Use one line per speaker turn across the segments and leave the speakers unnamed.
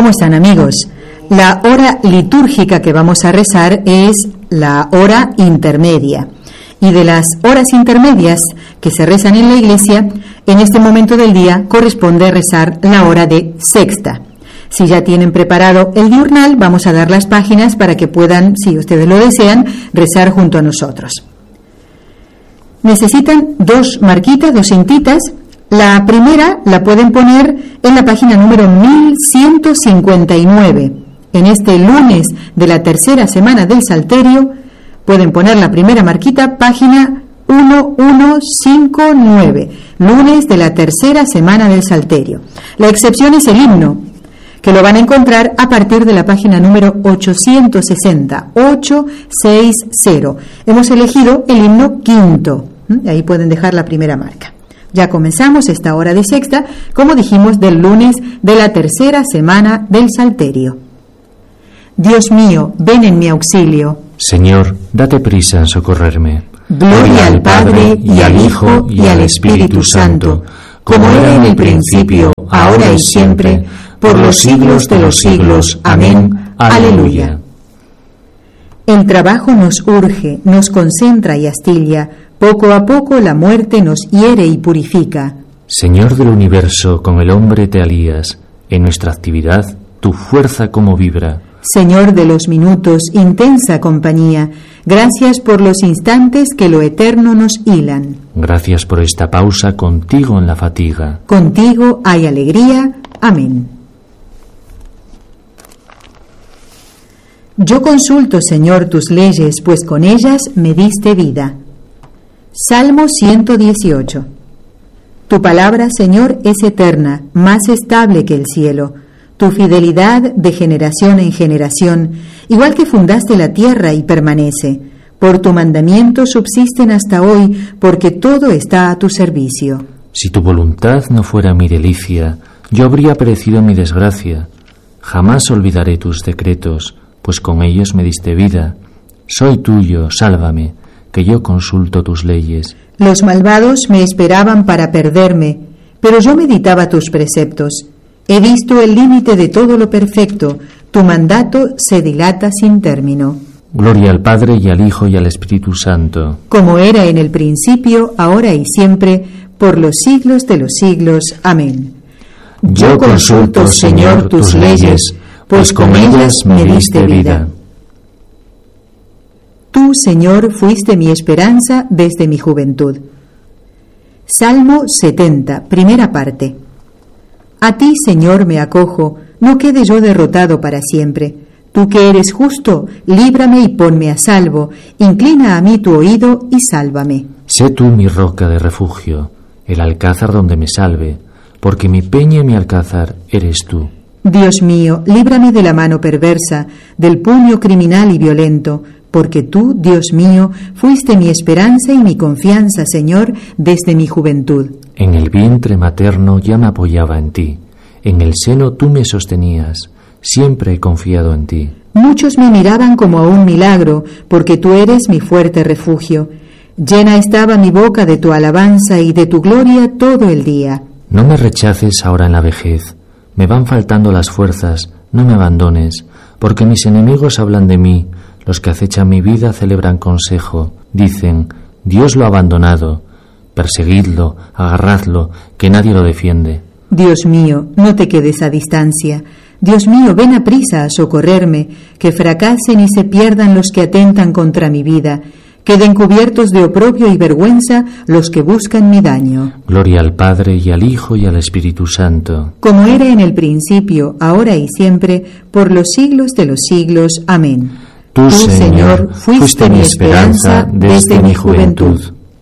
¿Cómo están, amigos? La hora litúrgica que vamos a rezar es la hora intermedia. Y de las horas intermedias que se rezan en la iglesia, en este momento del día corresponde rezar la hora de sexta. Si ya tienen preparado el diurnal, vamos a dar las páginas para que puedan, si ustedes lo desean, rezar junto a nosotros. Necesitan dos marquitas, dos cintitas. La primera la pueden poner en la página número 1159. En este lunes de la tercera semana del Salterio, pueden poner la primera marquita, página 1159, lunes de la tercera semana del Salterio. La excepción es el himno, que lo van a encontrar a partir de la página número 860. Hemos elegido el himno quinto. Ahí pueden dejar la primera marca. Ya comenzamos esta hora de sexta, como dijimos, del lunes de la tercera semana del Salterio. Dios mío, ven en mi auxilio.
Señor, date prisa en socorrerme.
Gloria al Padre, y al Hijo, y al Espíritu Santo, como era en el principio, ahora y siempre, por los siglos de los siglos. Amén. Aleluya. El trabajo nos urge, nos concentra y astilla. Poco a poco la muerte nos hiere y purifica.
Señor del universo, con el hombre te alías. En nuestra actividad, tu fuerza como vibra.
Señor de los minutos, intensa compañía, gracias por los instantes que lo eterno nos hilan.
Gracias por esta pausa contigo en la fatiga.
Contigo hay alegría. Amén. Yo consulto, Señor, tus leyes, pues con ellas me diste vida. Salmo 118. Tu palabra, Señor, es eterna, más estable que el cielo. Tu fidelidad de generación en generación, igual que fundaste la tierra y permanece. Por tu mandamiento subsisten hasta hoy, porque todo está a tu servicio.
Si tu voluntad no fuera mi delicia, yo habría perecido en mi desgracia. Jamás olvidaré tus decretos, pues con ellos me diste vida. Soy tuyo, sálvame, que yo consulto tus leyes.
Los malvados me esperaban para perderme, pero yo meditaba tus preceptos. He visto el límite de todo lo perfecto, tu mandato se dilata sin término.
Gloria al Padre, y al Hijo, y al Espíritu Santo.
Como era en el principio, ahora y siempre, por los siglos de los siglos. Amén.
Yo consulto, Señor, tus leyes, pues con ellas me diste vida.
Tú, Señor, fuiste mi esperanza desde mi juventud. Salmo 70, primera parte. A ti, Señor, me acojo, no quede yo derrotado para siempre. Tú que eres justo, líbrame y ponme a salvo, inclina a mí tu oído y sálvame.
Sé tú mi roca de refugio, el alcázar donde me salve, porque mi peña y mi alcázar eres tú.
Dios mío, líbrame de la mano perversa, del puño criminal y violento, porque tú, Dios mío, fuiste mi esperanza y mi confianza, Señor, desde mi juventud.
En el vientre materno ya me apoyaba en ti, en el seno tú me sostenías, siempre he confiado en ti.
Muchos me miraban como a un milagro, porque tú eres mi fuerte refugio. Llena estaba mi boca de tu alabanza y de tu gloria todo el día.
No me rechaces ahora en la vejez, me van faltando las fuerzas, no me abandones, porque mis enemigos hablan de mí, los que acechan mi vida celebran consejo, dicen, Dios lo ha abandonado, perseguidlo, agarradlo, que nadie lo defiende.
Dios mío, no te quedes a distancia. Dios mío, ven aprisa a socorrerme, que fracasen y se pierdan los que atentan contra mi vida, queden cubiertos de oprobio y vergüenza los que buscan mi daño.
Gloria al Padre, y al Hijo, y al Espíritu Santo.
Como era en el principio, ahora y siempre, por los siglos de los siglos. Amén.
Tú, Señor, fuiste mi esperanza desde mi juventud.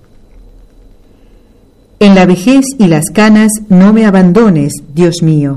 En la vejez y las canas no me abandones, Dios mío.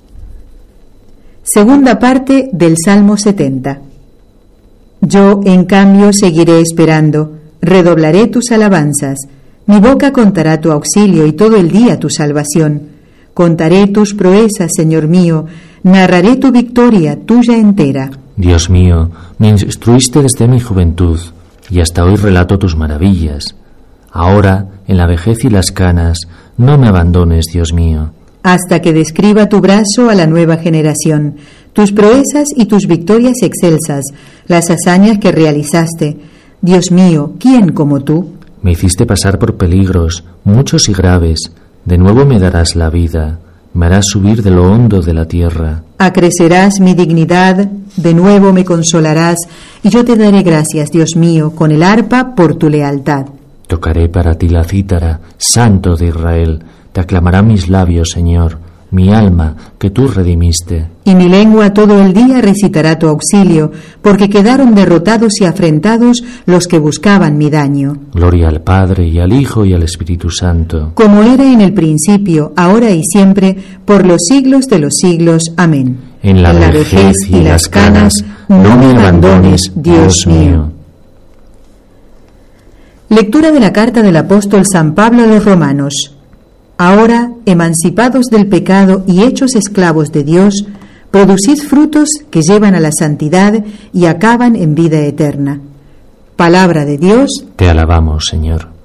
Segunda parte del Salmo 70. Yo, en cambio, seguiré esperando, redoblaré tus alabanzas. Mi boca contará tu auxilio y todo el día tu salvación. Contaré tus proezas, Señor mío, narraré tu victoria, tuya entera.
Dios mío, me instruiste desde mi juventud, y hasta hoy relato tus maravillas. Ahora, en la vejez y las canas, no me abandones, Dios mío.
hasta que describa tu brazo a la nueva generación, tus proezas y tus victorias excelsas, las hazañas que realizaste. Dios mío, ¿quién como tú?
Me hiciste pasar por peligros, muchos y graves. De nuevo me darás la vida, me harás subir de lo hondo de la tierra.
Acrecerás mi dignidad, de nuevo me consolarás, y yo te daré gracias, Dios mío, con el arpa por tu lealtad.
Tocaré para ti la cítara, Santo de Israel. Te aclamará mis labios, Señor, mi alma, que tú redimiste.
Y mi lengua todo el día recitará tu auxilio, porque quedaron derrotados y afrentados los que buscaban mi daño.
Gloria al Padre, y al Hijo, y al Espíritu Santo.
Como era en el principio, ahora y siempre, por los siglos de los siglos. Amén.
En la vejez y las canas, no me abandones, Dios mío.
Lectura de la carta del apóstol San Pablo a los Romanos. Ahora, emancipados del pecado y hechos esclavos de Dios, producid frutos que llevan a la santidad y acaban en vida eterna. Palabra de Dios.
Te alabamos, Señor.